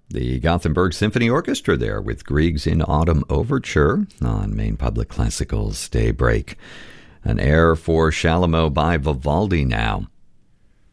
The Gothenburg Symphony Orchestra there with Grieg's In Autumn Overture on Maine Public Classical's Daybreak. An air for Shalomot by Vivaldi now.